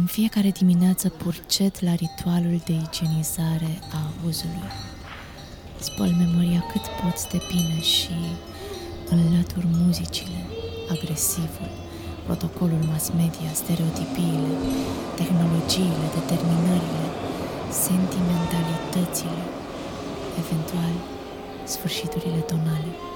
fiecare dimineață purcet la ritualul de igienizare a auzului. Spăl memoria cât poți de bine și înlătur muzicile, agresivul, protocolul mass media, stereotipiile, tehnologiile, determinările, sentimentalitățile, eventual sfârșiturile tonale.